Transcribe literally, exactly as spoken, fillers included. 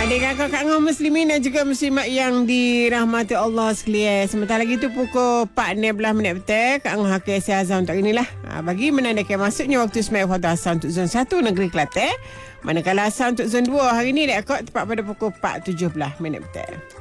Adik kakak kaum muslimin dan juga muslimat yang dirahmati Allah sekalian. Sementara lagi tu pukul empat belas minit petang, Kak Ngah Hakim Azam untuk inilah. Ha, bagi menandakan masuknya waktu sembahyang fardu asar untuk zon satu negeri Kelantan. Manakala asar untuk zon dua hari ni rekod tepat pada pukul empat tujuh belas minit petang.